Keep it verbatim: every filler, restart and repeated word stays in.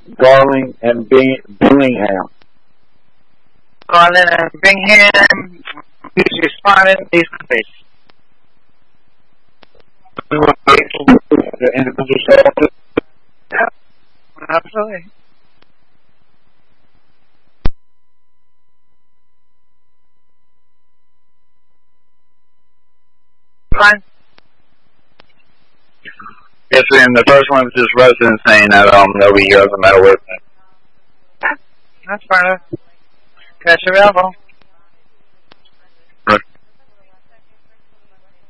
Garland and Bing, Billingham. Garland and Bingham, please respond in these countries. The individual shelter. Yeah, absolutely. Fine. Yes, and the first one was just resident saying that um they'll be here as a matter of That's fine. Cash available.